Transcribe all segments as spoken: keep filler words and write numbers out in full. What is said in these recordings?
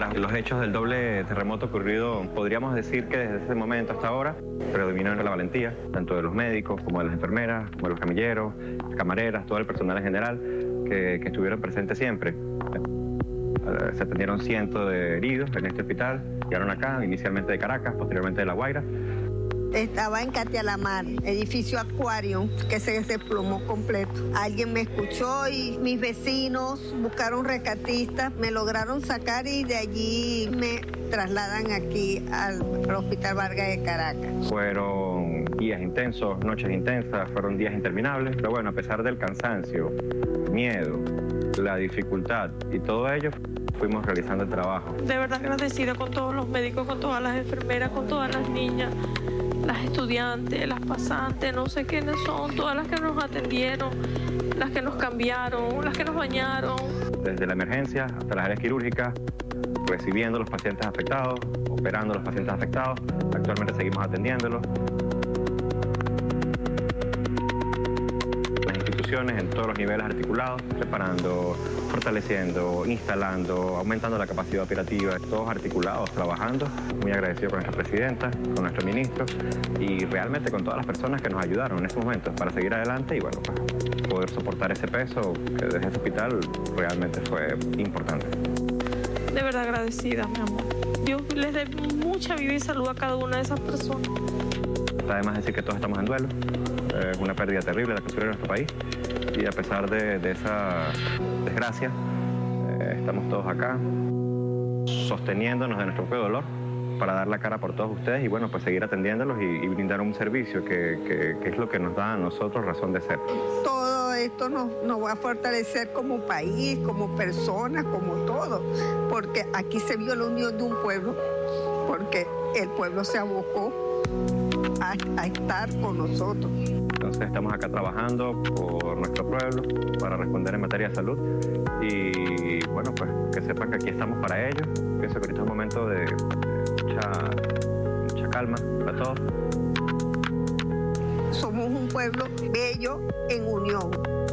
Tras los hechos del doble terremoto ocurrido, podríamos decir que desde ese momento hasta ahora predominó la valentía, tanto de los médicos como de las enfermeras, como de los camilleros, camareras, todo el personal en general que, que estuvieron presentes siempre. Se atendieron cientos de heridos en este hospital, llegaron acá, inicialmente de Caracas, posteriormente de La Guaira. Estaba en Catialamar, edificio Acuario, que se desplomó completo. Alguien me escuchó y mis vecinos buscaron rescatistas, me lograron sacar y de allí me trasladan aquí al, al Hospital Vargas de Caracas. Fueron días intensos, noches intensas, fueron días interminables, pero bueno, a pesar del cansancio, miedo, la dificultad y todo ello, fuimos realizando el trabajo. De verdad agradecida con todos los médicos, con todas las enfermeras, con todas las niñas, las estudiantes, las pasantes, no sé quiénes son, todas las que nos atendieron, las que nos cambiaron, las que nos bañaron. Desde la emergencia hasta las áreas quirúrgicas, recibiendo a los pacientes afectados, operando a los pacientes afectados, actualmente seguimos atendiéndolos. Las instituciones en todos los niveles articulados, preparando, fortaleciendo, instalando, aumentando la capacidad operativa, todos articulados, trabajando. Muy agradecido con nuestra presidenta, con nuestro ministro y realmente con todas las personas que nos ayudaron en estos momentos para seguir adelante y bueno, pues, poder soportar ese peso que desde ese hospital realmente fue importante. De verdad agradecida, mi amor. Dios les dé mucha vida y salud a cada una de esas personas. Está de más decir que todos estamos en duelo. Es una pérdida terrible la que sufrió nuestro país y a pesar de, de esa desgracia, eh, estamos todos acá sosteniéndonos de nuestro propio dolor para dar la cara por todos ustedes y bueno, pues seguir atendiéndolos y, y brindar un servicio que, que, que es lo que nos da a nosotros razón de ser. Todo esto nos, nos va a fortalecer como país, como personas, como todo, porque aquí se vio la unión de un pueblo, porque el pueblo se abocó a, a estar con nosotros. Entonces estamos acá trabajando por nuestro pueblo para responder en materia de salud y bueno, pues que sepan que aquí estamos para ellos. Pienso que ahorita es un momento de, de mucha, mucha calma para todos. Somos un pueblo bello en unión.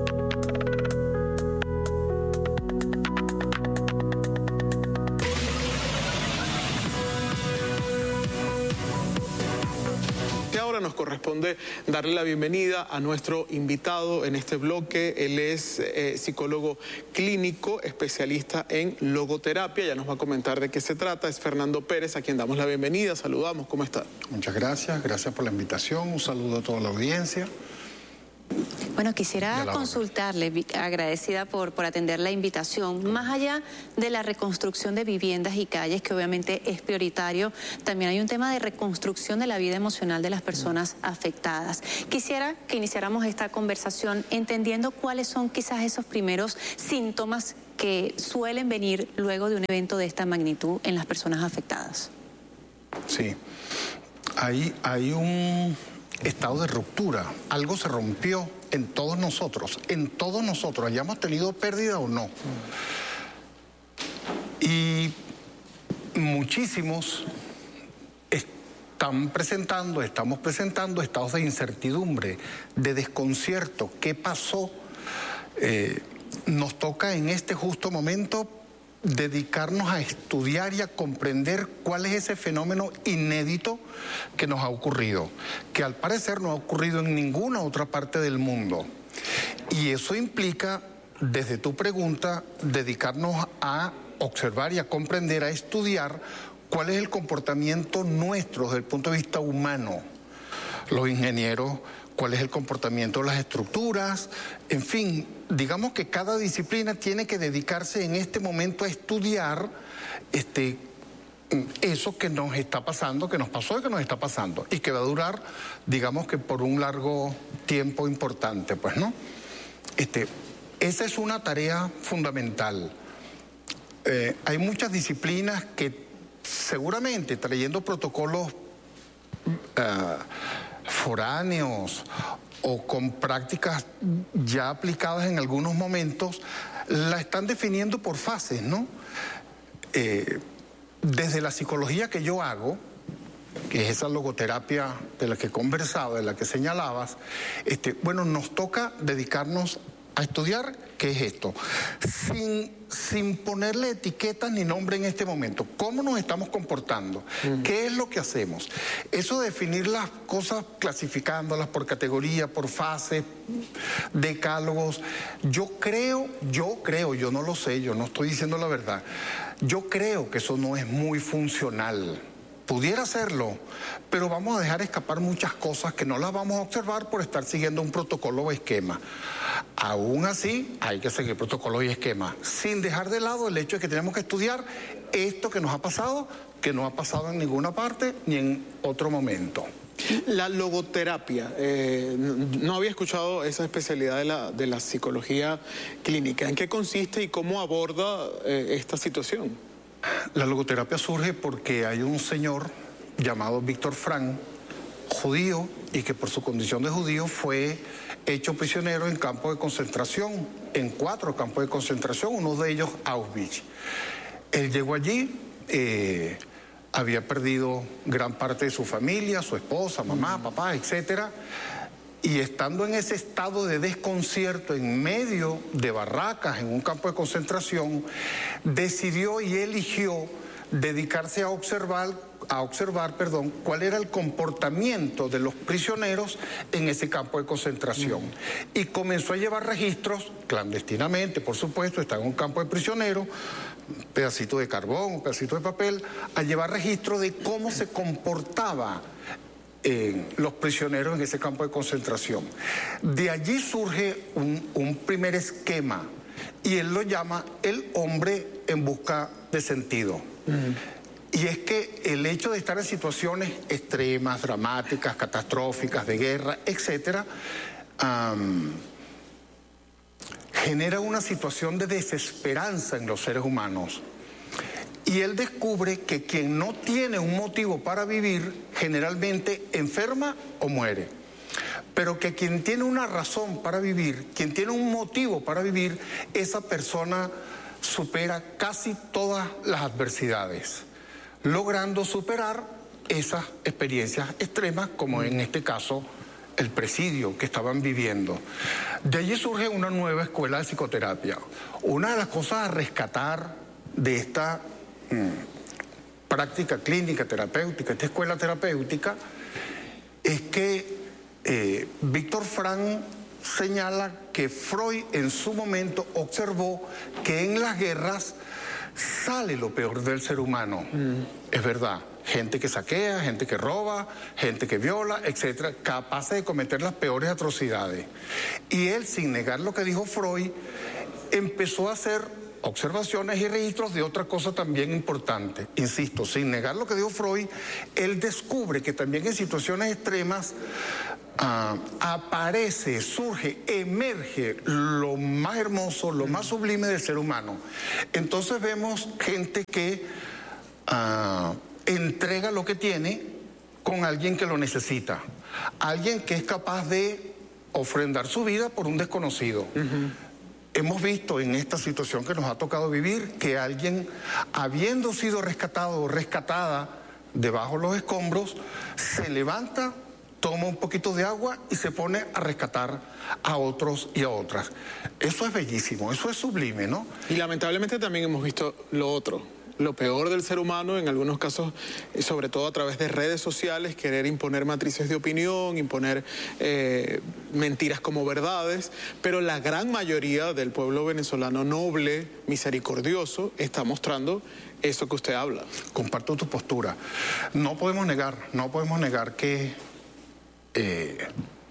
Ahora nos corresponde darle la bienvenida a nuestro invitado en este bloque. Él es eh, psicólogo clínico, especialista en logoterapia. Ya nos va a comentar de qué se trata. Es Fernando Pérez, a quien damos la bienvenida. Saludamos, ¿cómo está? Muchas gracias, gracias por la invitación. Un saludo a toda la audiencia. Bueno, quisiera consultarle, agradecida por, por atender la invitación, más allá de la reconstrucción de viviendas y calles, que obviamente es prioritario, también hay un tema de reconstrucción de la vida emocional de las personas afectadas. Quisiera que iniciáramos esta conversación entendiendo cuáles son quizás esos primeros síntomas que suelen venir luego de un evento de esta magnitud en las personas afectadas. Sí, hay, hay un estado de ruptura, algo se rompió en todos nosotros, en todos nosotros, hayamos tenido pérdida o no. Y muchísimos están presentando, estamos presentando estados de incertidumbre, de desconcierto. ¿Qué pasó? Eh, nos toca en este justo momento dedicarnos a estudiar y a comprender cuál es ese fenómeno inédito que nos ha ocurrido, que al parecer no ha ocurrido en ninguna otra parte del mundo. Y eso implica, desde tu pregunta, dedicarnos a observar y a comprender, a estudiar cuál es el comportamiento nuestro desde el punto de vista humano. Los ingenieros, cuál es el comportamiento de las estructuras, en fin, digamos que cada disciplina tiene que dedicarse en este momento a estudiar este, eso que nos está pasando, que nos pasó y que nos está pasando, y que va a durar, digamos que por un largo tiempo importante, pues, ¿no? Este, esa es una tarea fundamental. Eh, hay muchas disciplinas que seguramente trayendo protocolos uh, foráneos o con prácticas ya aplicadas en algunos momentos, la están definiendo por fases, ¿no? Eh, desde la psicología que yo hago, que es esa logoterapia de la que he conversado, de la que señalabas, este, bueno, nos toca dedicarnos a estudiar qué es esto, sin, sin ponerle etiquetas ni nombre en este momento. ¿Cómo nos estamos comportando? Mm. ¿Qué es lo que hacemos? Eso de definir las cosas clasificándolas por categoría, por fase, decálogos, yo creo, yo creo, yo no lo sé, yo no estoy diciendo la verdad, yo creo que eso no es muy funcional. Pudiera hacerlo, pero vamos a dejar escapar muchas cosas que no las vamos a observar por estar siguiendo un protocolo o esquema. Aún así, hay que seguir protocolo y esquema, sin dejar de lado el hecho de que tenemos que estudiar esto que nos ha pasado, que no ha pasado en ninguna parte ni en otro momento. La logoterapia, eh, no había escuchado esa especialidad de la, de la psicología clínica. ¿En qué consiste y cómo aborda eh, esta situación? La logoterapia surge porque hay un señor llamado Víctor Frank, judío, y que por su condición de judío fue hecho prisionero en campos de concentración, en cuatro campos de concentración, uno de ellos Auschwitz. Él llegó allí, eh, había perdido gran parte de su familia, su esposa, mamá, papá, etcétera. Y estando en ese estado de desconcierto en medio de barracas en un campo de concentración, decidió y eligió dedicarse a observar, a observar, perdón, cuál era el comportamiento de los prisioneros en ese campo de concentración. Mm. Y comenzó a llevar registros, clandestinamente, por supuesto, está en un campo de prisioneros, un pedacito de carbón, un pedacito de papel, a llevar registro de cómo se comportaba Eh, los prisioneros en ese campo de concentración. De allí surge un, un primer esquema y él lo llama el hombre en busca de sentido. Mm. Y es que el hecho de estar en situaciones extremas, dramáticas, catastróficas, de guerra, etcétera, um, genera una situación de desesperanza en los seres humanos. Y él descubre que quien no tiene un motivo para vivir generalmente enferma o muere. Pero que quien tiene una razón para vivir, quien tiene un motivo para vivir, esa persona supera casi todas las adversidades, logrando superar esas experiencias extremas, como en este caso el presidio que estaban viviendo. De allí surge una nueva escuela de psicoterapia. Una de las cosas a rescatar de esta práctica clínica terapéutica, esta escuela terapéutica, es que eh, Víctor Frank señala que Freud en su momento observó que en las guerras sale lo peor del ser humano. Mm. Es verdad, gente que saquea, gente que roba, gente que viola, etcétera, capaces de cometer las peores atrocidades. Y él, sin negar lo que dijo Freud, empezó a hacer observaciones y registros de otra cosa también importante. Insisto, sin negar lo que dijo Freud, él descubre que también en situaciones extremas uh, aparece, surge, emerge lo más hermoso, lo más sublime del ser humano. Entonces vemos gente que uh, entrega lo que tiene con alguien que lo necesita, alguien que es capaz de ofrendar su vida por un desconocido. Uh-huh. Hemos visto en esta situación que nos ha tocado vivir que alguien, habiendo sido rescatado o rescatada debajo de los escombros, se levanta, toma un poquito de agua y se pone a rescatar a otros y a otras. Eso es bellísimo, eso es sublime, ¿no? Y lamentablemente también hemos visto lo otro, lo peor del ser humano, en algunos casos, sobre todo a través de redes sociales, querer imponer matrices de opinión, imponer eh, mentiras como verdades, pero la gran mayoría del pueblo venezolano noble, misericordioso, está mostrando eso que usted habla. Comparto tu postura. No podemos negar, no podemos negar que eh,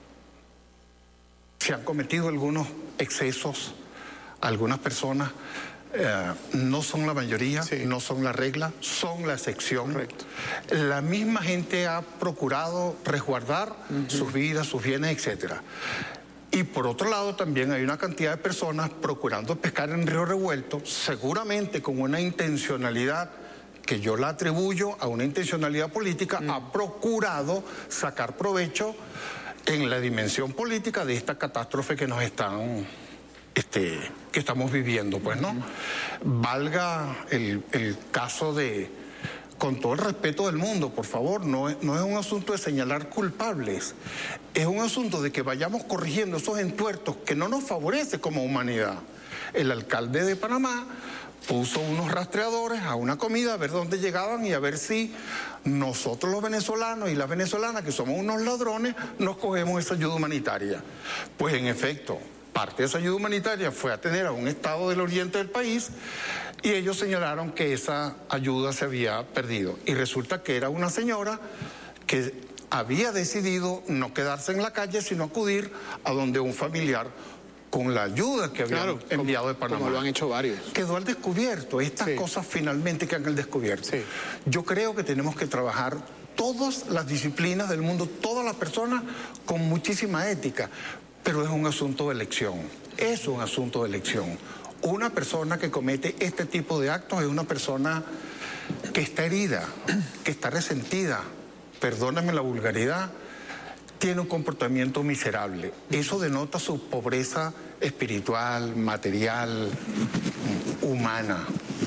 se han cometido algunos excesos, algunas personas. Eh, no son la mayoría, sí. No son la regla, son la excepción. Correcto. La misma gente ha procurado resguardar uh-huh. sus vidas, sus bienes, etcétera. Y por otro lado también hay una cantidad de personas procurando pescar en río revuelto, seguramente con una intencionalidad que yo la atribuyo a una intencionalidad política, uh-huh. ha procurado sacar provecho en la dimensión política de esta catástrofe que nos están... Este, que estamos viviendo, pues, ¿no? Uh-huh. Valga el, el caso de con todo el respeto del mundo, por favor, no es, no es un asunto de señalar culpables, es un asunto de que vayamos corrigiendo esos entuertos que no nos favorece como humanidad. El alcalde de Panamá puso unos rastreadores a una comida a ver dónde llegaban y a ver si nosotros los venezolanos y las venezolanas, que somos unos ladrones, nos cogemos esa ayuda humanitaria. Pues en efecto, parte de esa ayuda humanitaria fue atender a un estado del oriente del país y ellos señalaron que esa ayuda se había perdido. Y resulta que era una señora que había decidido no quedarse en la calle, sino acudir a donde un familiar, con la ayuda que habían claro, enviado como, de Panamá. Como lo han hecho varios. Quedó al descubierto. Estas sí. cosas finalmente quedan al descubierto. Sí. Yo creo que tenemos que trabajar todas las disciplinas del mundo, todas las personas con muchísima ética, pero es un asunto de elección. Es un asunto de elección. Una persona que comete este tipo de actos es una persona que está herida, que está resentida, perdóname la vulgaridad, tiene un comportamiento miserable. Eso denota su pobreza espiritual, material, humana.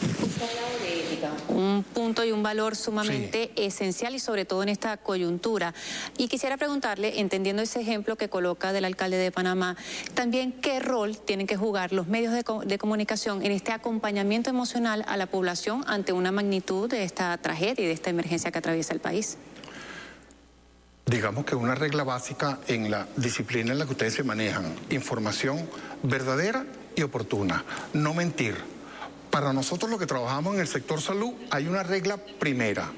Un punto y un valor sumamente sí. esencial y sobre todo en esta coyuntura. Y quisiera preguntarle, entendiendo ese ejemplo que coloca del alcalde de Panamá, también qué rol tienen que jugar los medios de, de comunicación en este acompañamiento emocional a la población ante una magnitud de esta tragedia y de esta emergencia que atraviesa el país. Digamos que una regla básica en la disciplina en la que ustedes se manejan, información verdadera y oportuna, no mentir. Para nosotros los que trabajamos en el sector salud hay una regla primera,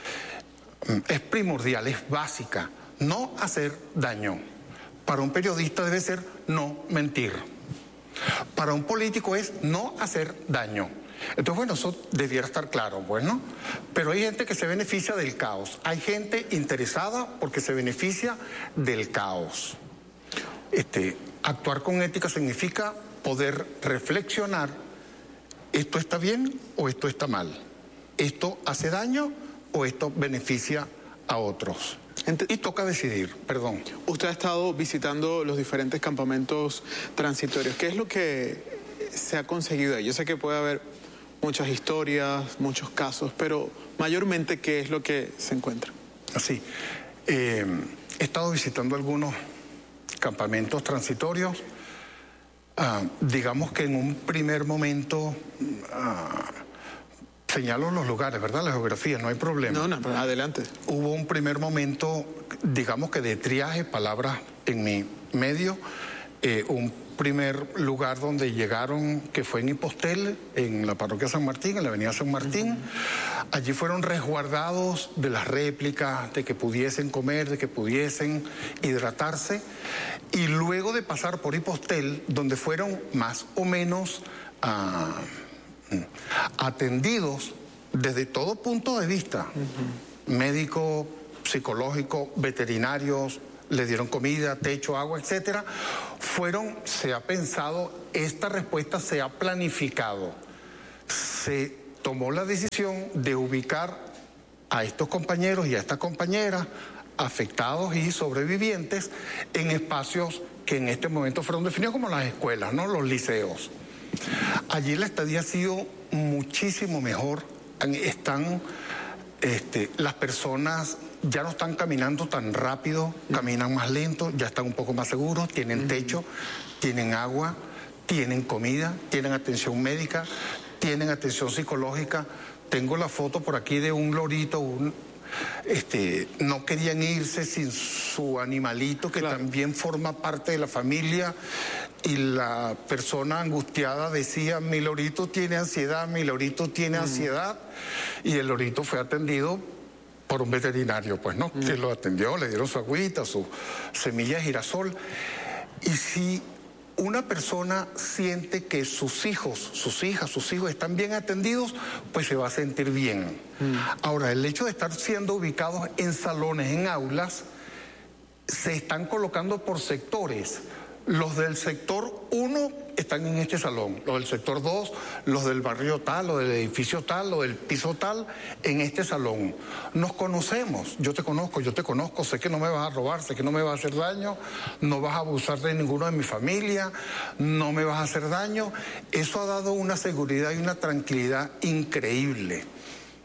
es primordial, es básica, no hacer daño. Para un periodista debe ser no mentir. Para un político es no hacer daño. Entonces, bueno, eso debiera estar claro, bueno, pero hay gente que se beneficia del caos, hay gente interesada porque se beneficia del caos. Este, actuar con ética significa poder reflexionar, ¿esto está bien o esto está mal? ¿Esto hace daño o esto beneficia a otros? Y toca decidir, perdón. Usted ha estado visitando los diferentes campamentos transitorios. ¿Qué es lo que se ha conseguido ahí? Yo sé que puede haber muchas historias, muchos casos, pero mayormente, ¿qué es lo que se encuentra? Así, eh, he estado visitando algunos campamentos transitorios. Ah, digamos que en un primer momento, ah, señalo los lugares, ¿verdad? La geografía, no hay problema. No, no, pero adelante. Hubo un primer momento, digamos que de triaje, palabras en mi medio, eh, un primer lugar donde llegaron, que fue en Hipostel, en la parroquia San Martín, en la avenida San Martín. Uh-huh. Allí fueron resguardados de las réplicas, de que pudiesen comer, de que pudiesen hidratarse. Y luego de pasar por Hipostel, donde fueron más o menos uh, atendidos desde todo punto de vista, uh-huh. médico, psicológico, veterinarios, le dieron comida, techo, agua, etcétera. Fueron, se ha pensado, esta respuesta se ha planificado. Se tomó la decisión de ubicar a estos compañeros y a estas compañeras afectados y sobrevivientes en espacios que en este momento fueron definidos como las escuelas, ¿no? Los liceos. Allí la estadía ha sido muchísimo mejor. Están este, las personas ya no están caminando tan rápido, caminan más lento, ya están un poco más seguros, tienen techo, tienen agua, tienen comida, tienen atención médica, tienen atención psicológica. Tengo la foto por aquí de un lorito, un, este, no querían irse sin su animalito que claro. también forma parte de la familia, y la persona angustiada decía, mi lorito tiene ansiedad, mi lorito tiene mm. ansiedad, y el lorito fue atendido por un veterinario, pues, ¿no? Mm. Que lo atendió, le dieron su agüita, su semilla de girasol. Y si una persona siente que sus hijos, sus hijas, sus hijos están bien atendidos, pues se va a sentir bien. Mm. Ahora, el hecho de estar siendo ubicados en salones, en aulas, se están colocando por sectores. Los del sector uno están en este salón, los del sector dos, los del barrio tal, los del edificio tal, los del piso tal, en este salón. Nos conocemos, yo te conozco, yo te conozco, sé que no me vas a robar, sé que no me vas a hacer daño, no vas a abusar de ninguno de mi familia, no me vas a hacer daño. Eso ha dado una seguridad y una tranquilidad increíble.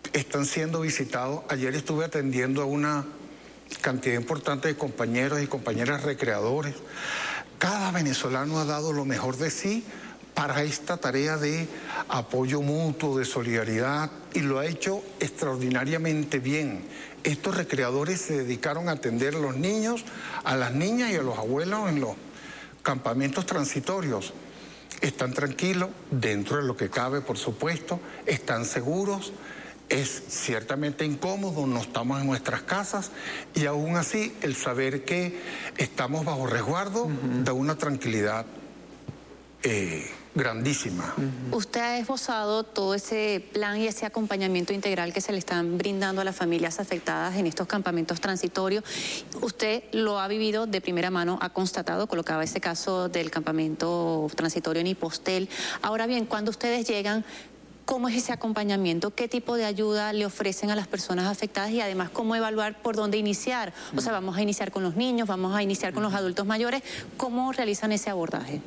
están siendo visitados. Ayer estuve atendiendo a una cantidad importante de compañeros y compañeras recreadores. Cada venezolano ha dado lo mejor de sí para esta tarea de apoyo mutuo, de solidaridad, y lo ha hecho extraordinariamente bien. Estos recreadores se dedicaron a atender a los niños, a las niñas y a los abuelos en los campamentos transitorios. Están tranquilos, dentro de lo que cabe, por supuesto, están seguros. Es ciertamente incómodo, no estamos en nuestras casas, y aún así el saber que estamos bajo resguardo uh-huh. da una tranquilidad eh, grandísima. Uh-huh. Usted ha esbozado todo ese plan y ese acompañamiento integral que se le están brindando a las familias afectadas en estos campamentos transitorios. Usted lo ha vivido de primera mano, ha constatado, colocaba ese caso del campamento transitorio en Hipostel. Ahora bien, cuando ustedes llegan, ¿cómo es ese acompañamiento? ¿Qué tipo de ayuda le ofrecen a las personas afectadas? Y además, ¿cómo evaluar por dónde iniciar? O sea, vamos a iniciar con los niños, vamos a iniciar con los adultos mayores. ¿Cómo realizan ese abordaje?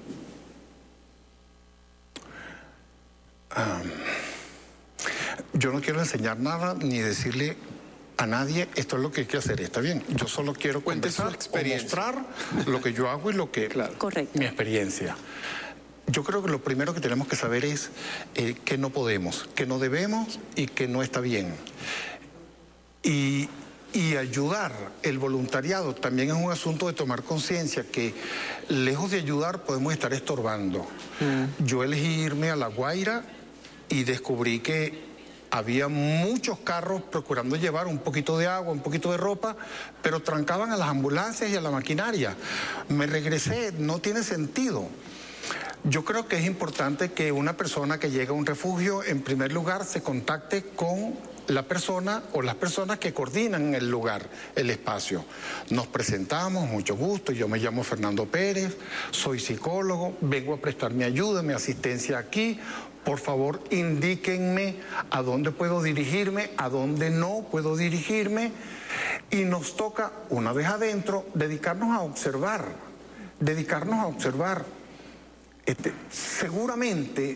Um, yo no quiero enseñar nada ni decirle a nadie esto es lo que hay que hacer, está bien. Yo solo quiero conversar o mostrar lo que yo hago y lo que... Claro. Correcto. Mi experiencia. Yo creo que lo primero que tenemos que saber es eh, que no podemos, que no debemos y que no está bien. Y, y ayudar, el voluntariado también es un asunto de tomar conciencia que lejos de ayudar podemos estar estorbando. Mm. Yo elegí irme a La Guaira y descubrí que había muchos carros procurando llevar un poquito de agua, un poquito de ropa, pero trancaban a las ambulancias y a la maquinaria. Me regresé, no tiene sentido. Yo creo que es importante que una persona que llega a un refugio, en primer lugar, se contacte con la persona o las personas que coordinan el lugar, el espacio. Nos presentamos, mucho gusto, yo me llamo Fernando Pérez, soy psicólogo, vengo a prestar mi ayuda, mi asistencia aquí. Por favor, indíquenme a dónde puedo dirigirme, a dónde no puedo dirigirme. Y nos toca, una vez adentro, dedicarnos a observar, dedicarnos a observar. Este, seguramente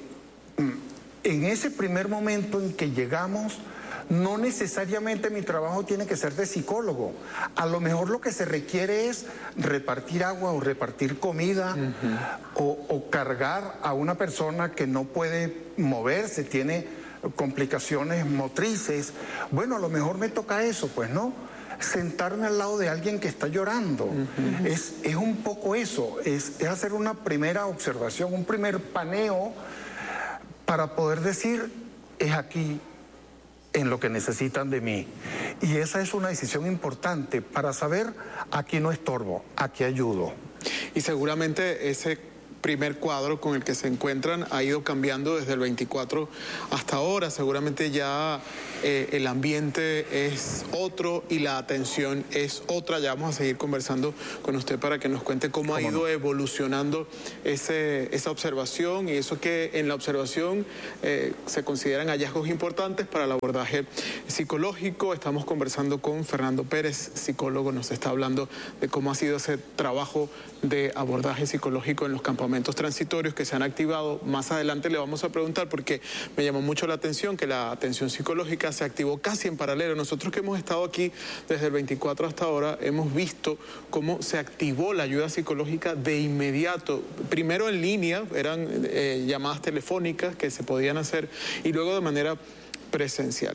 en ese primer momento en que llegamos, no necesariamente mi trabajo tiene que ser de psicólogo. A lo mejor lo que se requiere es repartir agua o repartir comida uh-huh. o, o cargar a una persona que no puede moverse, tiene complicaciones motrices. Bueno, a lo mejor me toca eso, pues no. Sentarme al lado de alguien que está llorando. Uh-huh. es, es un poco eso, es, es hacer una primera observación, un primer paneo para poder decir, es aquí en lo que necesitan de mí. Y esa es una decisión importante para saber, aquí no estorbo, aquí ayudo. Y seguramente ese primer cuadro con el que se encuentran ha ido cambiando desde el veinticuatro hasta ahora. Seguramente ya eh, el ambiente es otro y la atención es otra. Ya vamos a seguir conversando con usted para que nos cuente cómo, ¿Cómo ha ido no? evolucionando ese, esa observación y eso que en la observación eh, se consideran hallazgos importantes para el abordaje psicológico. Estamos conversando con Fernando Pérez, psicólogo, nos está hablando de cómo ha sido ese trabajo de abordaje psicológico en los campamentos transitorios que se han activado. Más adelante le vamos a preguntar porque me llamó mucho la atención que la atención psicológica se activó casi en paralelo. Nosotros que hemos estado aquí desde el veinticuatro hasta ahora hemos visto cómo se activó la ayuda psicológica de inmediato. Primero en línea, eran eh, llamadas telefónicas que se podían hacer y luego de manera presencial.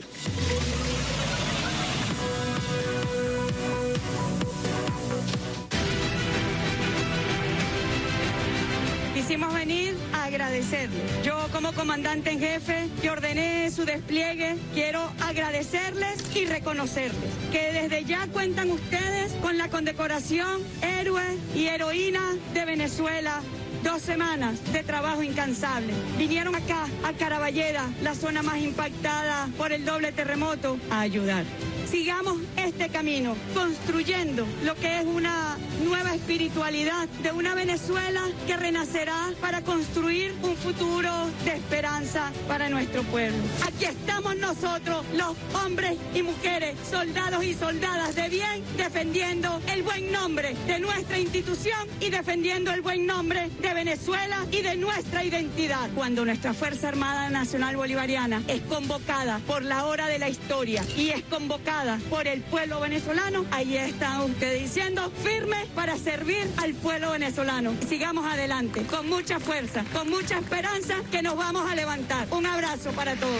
Quisimos venir a agradecerle. Yo como comandante en jefe que ordené su despliegue, quiero agradecerles y reconocerles que desde ya cuentan ustedes con la condecoración Héroe y Heroína de Venezuela. Dos semanas de trabajo incansable. Vinieron acá, a Caraballeda, la zona más impactada por el doble terremoto, a ayudar. Sigamos este camino, construyendo lo que es una nueva espiritualidad de una Venezuela que renacerá para construir un futuro de esperanza para nuestro pueblo. Aquí estamos nosotros, los hombres y mujeres, soldados y soldadas de bien, defendiendo el buen nombre de nuestra institución y defendiendo el buen nombre de Venezuela y de nuestra identidad. Cuando nuestra Fuerza Armada Nacional Bolivariana es convocada por la hora de la historia y es convocada por el pueblo venezolano, ahí están ustedes diciendo firmes para servir al pueblo venezolano. Sigamos adelante, con mucha fuerza, con mucha esperanza, que nos vamos a levantar. Un abrazo para todos.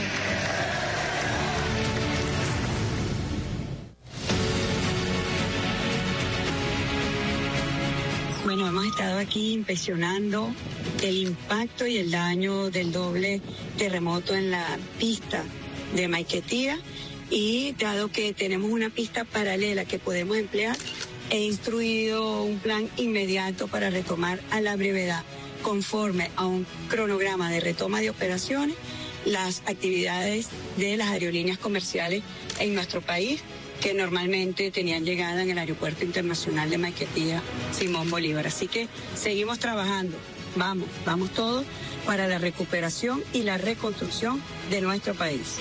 Bueno, hemos estado aquí inspeccionando el impacto y el daño del doble terremoto en la pista de Maiquetía, y dado que tenemos una pista paralela que podemos emplear, he instruido un plan inmediato para retomar a la brevedad, conforme a un cronograma de retoma de operaciones, las actividades de las aerolíneas comerciales en nuestro país, que normalmente tenían llegada en el Aeropuerto Internacional de Maiquetía Simón Bolívar. Así que seguimos trabajando, vamos, vamos todos para la recuperación y la reconstrucción de nuestro país.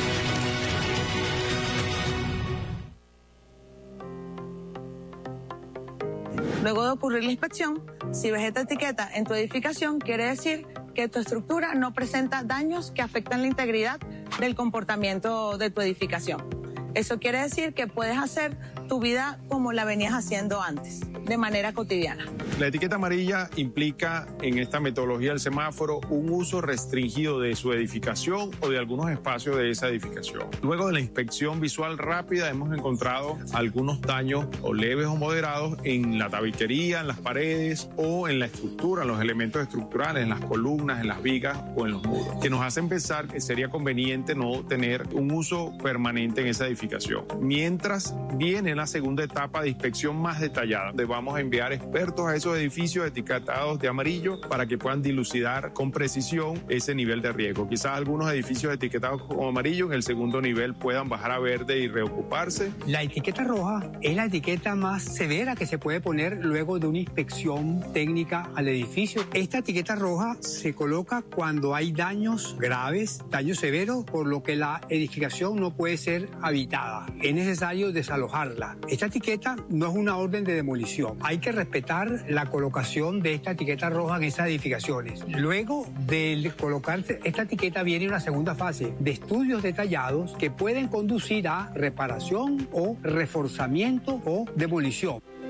Luego de ocurrir la inspección, si ves esta etiqueta en tu edificación, quiere decir que tu estructura no presenta daños que afectan la integridad del comportamiento de tu edificación. Eso quiere decir que puedes hacer tu vida como la venías haciendo antes, de manera cotidiana. La etiqueta amarilla implica en esta metodología del semáforo un uso restringido de su edificación o de algunos espacios de esa edificación. Luego de la inspección visual rápida hemos encontrado algunos daños o leves o moderados en la tabiquería, en las paredes o en la estructura, en los elementos estructurales, en las columnas, en las vigas o en los muros, que nos hacen pensar que sería conveniente no tener un uso permanente en esa edificación. Mientras viene la segunda etapa de inspección más detallada, donde vamos a enviar expertos a esos edificios etiquetados de amarillo para que puedan dilucidar con precisión ese nivel de riesgo. Quizás algunos edificios etiquetados como amarillo en el segundo nivel puedan bajar a verde y reocuparse. La etiqueta roja es la etiqueta más severa que se puede poner luego de una inspección técnica al edificio. Esta etiqueta roja se coloca cuando hay daños graves, daños severos, por lo que la edificación no puede ser habitada. Es necesario desalojarla. Esta etiqueta no es una orden de demolición. Hay que respetar la colocación de esta etiqueta roja en esas edificaciones. Luego de colocar esta etiqueta viene una segunda fase de estudios detallados que pueden conducir a reparación o reforzamiento o demolición.